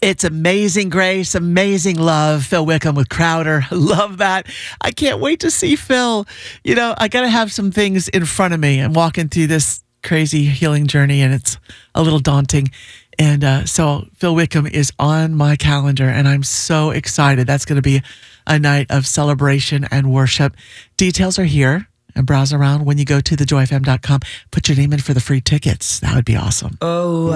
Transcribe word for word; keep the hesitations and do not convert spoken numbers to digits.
It's Amazing Grace, Amazing Love. Phil Wickham with Crowder. Love that. I can't wait to see Phil. You know, I got to have some things in front of me. I'm walking through this crazy healing journey, and it's a little daunting. And uh, so Phil Wickham is on my calendar, and I'm so excited. That's going to be a night of celebration and worship. Details are here. And browse around when you go to the joy f m dot com. Put your name in for the free tickets. That would be awesome. Oh.